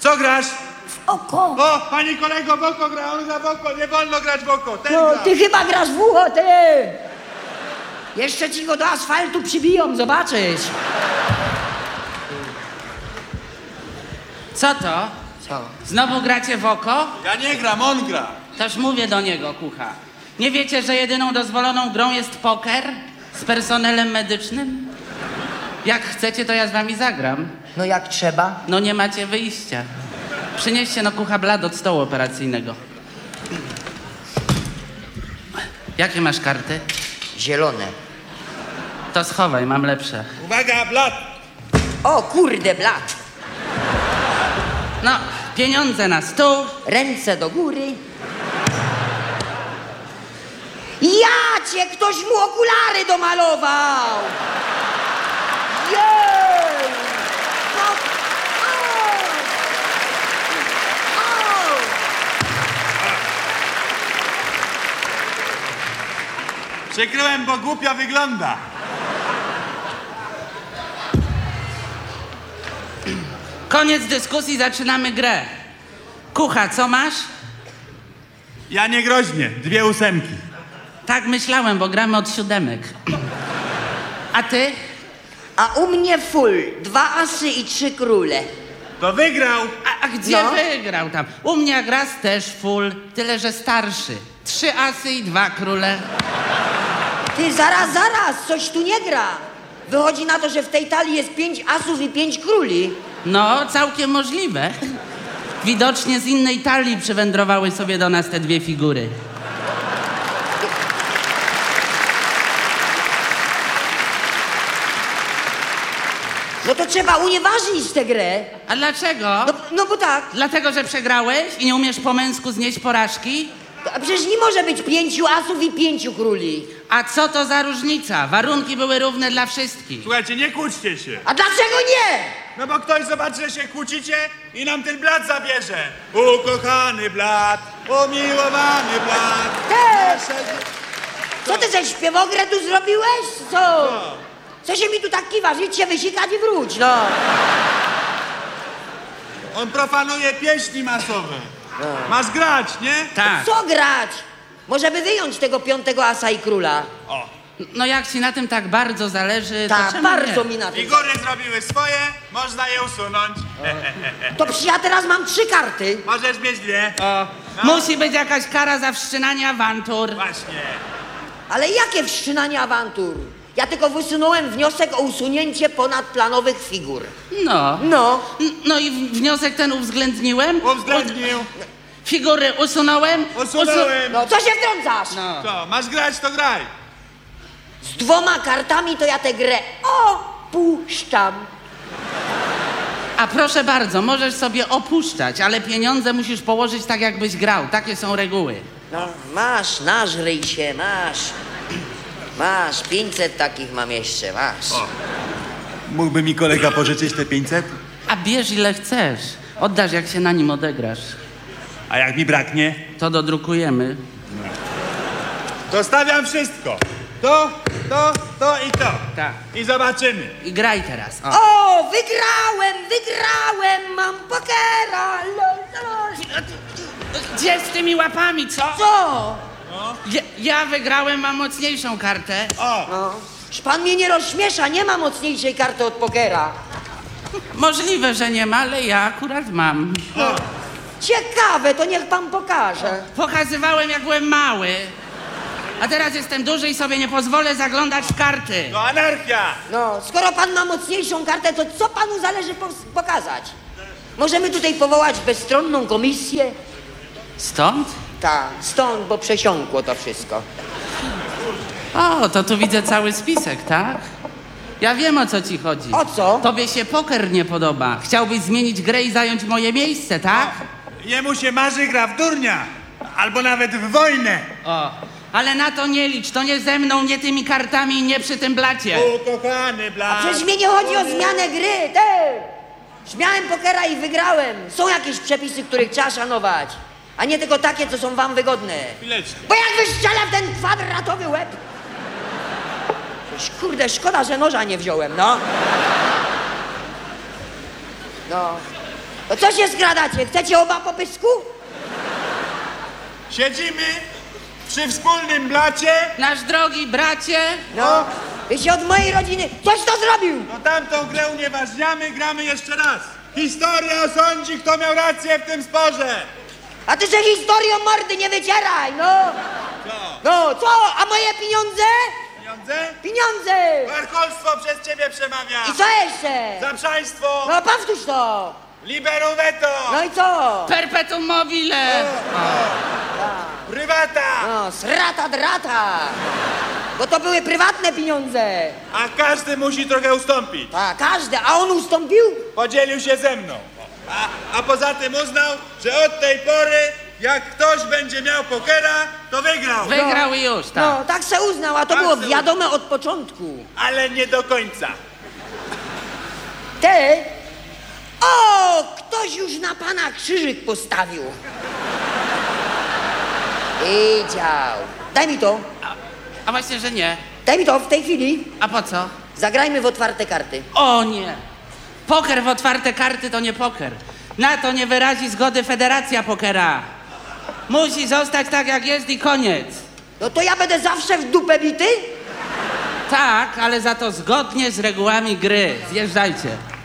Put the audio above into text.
Co grasz? W oko. O, pani kolego, w oko gra, on gra w oko, nie wolno grać w oko, ten No, gra. ty chyba grasz w ucho, ty! Jeszcze ci go do asfaltu przybiją, zobaczysz. Co to? Co? Znowu gracie w oko? Ja nie gram, on gra. Toż mówię do niego, kucha. Nie wiecie, że jedyną dozwoloną grą jest poker z personelem medycznym? Jak chcecie, to ja z wami zagram. No jak trzeba? No nie macie wyjścia. Przynieście no kucha blad od stołu operacyjnego. Jakie masz karty? Zielone. To schowaj, mam lepsze. Uwaga, blat. O kurde, blat. No, pieniądze na stół. Ręce do góry. Ja cię, ktoś mu okulary domalował! Jej! No, au! Przykryłem, bo głupio wygląda. Koniec dyskusji, zaczynamy grę. Kucha, co masz? Ja nie groźnie, 2 ósemki. Tak myślałem, bo gramy od 7. A ty? A u mnie full. 2 asy i 3 króle. To wygrał. A gdzie No. wygrał tam? U mnie jak raz też full, tyle że starszy. 3 asy i 2 króle. Ty, zaraz, coś tu nie gra. Wychodzi na to, że w tej talii jest 5 asów i 5 króli. No, całkiem możliwe. Widocznie z innej talii przywędrowały sobie do nas te 2 figury. No to trzeba unieważnić tę grę. A dlaczego? No bo tak. Dlatego, że przegrałeś i nie umiesz po męsku znieść porażki? A przecież nie może być 5 asów i 5 króli. A co to za różnica? Warunki były równe dla wszystkich. Słuchajcie, nie kłóćcie się. A dlaczego nie? No bo ktoś zobaczy, że się kłócicie i nam ten blat zabierze. Ukochany blat, umiłowany blat. Ty! Co ty, ze śpiewogrę tu zrobiłeś? Co? Co się mi tu tak kiwasz? Idź się wysikać i wróć, no. On profanuje pieśni masowe. Masz grać, nie? Tak. Co grać? Może by wyjąć tego 5 asa i króla. O. No jak ci na tym tak bardzo zależy, to Tak, czemu bardzo nie? mi na tym. Figury zrobiły swoje, można je usunąć. To przecież ja teraz mam 3 karty. Możesz mieć 2. O, No. musi być jakaś kara za wszczynanie awantur. Właśnie. Ale jakie wszczynanie awantur? Ja tylko wysunąłem wniosek o usunięcie ponadplanowych figur. No. No. No i wniosek ten uwzględniłem? Uwzględnił. Figury usunąłem? Usunąłem. No, co się wtrącasz? No. Co, masz grać, to graj. Z 2 kartami to ja tę grę opuszczam. A proszę bardzo, możesz sobie opuszczać, ale pieniądze musisz położyć tak, jakbyś grał. Takie są reguły. No, masz, nażryj się, masz. Masz, 500 takich mam jeszcze, masz. Mógłby mi kolega pożyczyć te 500? A bierz ile chcesz. Oddasz, jak się na nim odegrasz. A jak mi braknie? To dodrukujemy. To stawiam wszystko. To i to. Tak. I zobaczymy. I graj teraz. O. O, wygrałem, mam pokera. Gdzie z tymi łapami, co? Co? Ja wygrałem, mam mocniejszą kartę. O, No, pan mnie nie rozśmiesza, nie ma mocniejszej karty od pokera. Możliwe, że nie ma, ale ja akurat mam. Ciekawe, to niech pan pokaże. Pokazywałem, jak byłem mały. A teraz jestem duży i sobie nie pozwolę zaglądać w karty. to anarchia. No, skoro pan ma mocniejszą kartę, to co panu zależy pokazać? Możemy tutaj powołać bezstronną komisję? Stąd? Tak, stąd, bo przesiąkło to wszystko. O, to tu widzę cały spisek, tak? Ja wiem, o co ci chodzi. O co? Tobie się poker nie podoba. Chciałbyś zmienić grę i zająć moje miejsce, tak? Jemu się marzy gra w durnia. Albo nawet w wojnę. O, ale na to nie licz. To nie ze mną, nie tymi kartami i nie przy tym blacie. Ukochany blat. Przecież mnie nie chodzi o zmianę gry, ty! Śmiałem pokera i wygrałem. Są jakieś przepisy, których trzeba szanować, a nie tylko takie, co są wam wygodne. Chwileczkę. Bo jak wystrzela w ten kwadratowy łeb... Kurde, szkoda, że noża nie wziąłem, no. No. To co się skradacie? Chcecie oba po pysku? Siedzimy przy wspólnym blacie. Nasz drogi bracie, No, ty się od mojej rodziny... Coś to zrobił! No tamtą grę unieważniamy, gramy jeszcze raz. Historia osądzi, kto miał rację w tym sporze. A ty się historią mordy nie wycieraj, no! Co? No, co? A moje pieniądze? Pieniądze? Pieniądze! Warcholstwo przez ciebie przemawia. I co jeszcze? Zaprzaństwo. No, powtórz to! Liberum veto. No i co? perpetuum mobile. Prywata. No, srata drata! Bo to były prywatne pieniądze! A każdy musi trochę ustąpić. A każdy, a on ustąpił? Podzielił się ze mną. A poza tym uznał, że od tej pory, jak ktoś będzie miał pokera, to wygrał. Wygrał i już, tak. No, tak se uznał, a to Tak było se wiadome od początku. Ale nie do końca. Ty? O, ktoś już na pana krzyżyk postawił. Wiedział. Daj mi to. A właśnie, że nie. Daj mi to w tej chwili. A po co? Zagrajmy w otwarte karty. O nie. Poker w otwarte karty to nie poker. Na to nie wyrazi zgody Federacja Pokera. Musi zostać tak, jak jest i koniec. No to ja będę zawsze w dupę bity? Tak, ale za to zgodnie z regułami gry. Zjeżdżajcie.